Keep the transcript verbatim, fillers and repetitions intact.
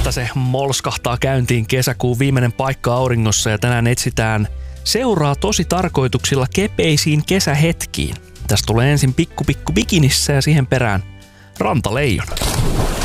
että se molskahtaa käyntiin kesäkuun viimeinen paikka auringossa ja tänään etsitään seuraa tosi tarkoituksilla kepeisiin kesähetkiin. Tästä tulee ensin pikku pikku bikinissä ja siihen perään rantaleijona.